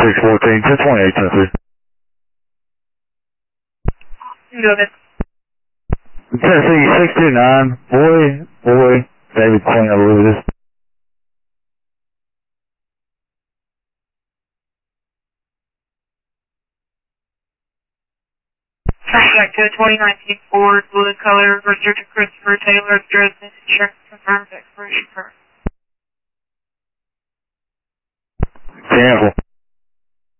614, 1028, Tennessee. Go ahead. Tennessee 629, boy, David Queen, I believe it is. Back to a 2019 Ford, blue color, registered to Christopher Taylor, Dresden, insurance confirms expiration first. Cancel.